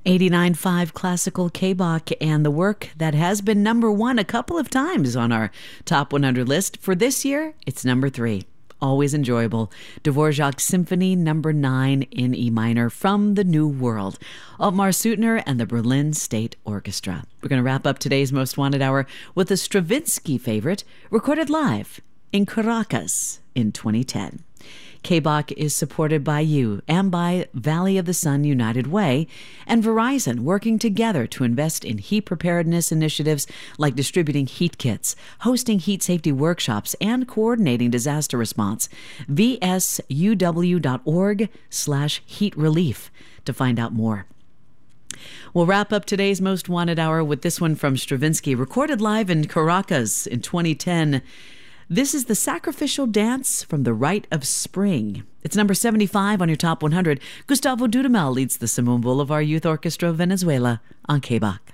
89.5 Classical K-Bach, and the work that has been number one a couple of times on our Top 100 list. For this year, it's number 3. Always enjoyable. Dvorak Symphony number 9 in E minor from the New World. Otmar Suttner and the Berlin State Orchestra. We're going to wrap up today's Most Wanted Hour with a Stravinsky favorite recorded live in Caracas in 2010. K-Bach is supported by you and by Valley of the Sun United Way and Verizon, working together to invest in heat preparedness initiatives like distributing heat kits, hosting heat safety workshops, and coordinating disaster response. vsuw.org/heat relief to find out more. We'll wrap up today's Most Wanted Hour with this one from Stravinsky, recorded live in Caracas in 2010. This is the Sacrificial Dance from the Rite of Spring. It's number 75 on your Top 100. Gustavo Dudamel leads the Simón Bolívar Youth Orchestra of Venezuela on K-Bach.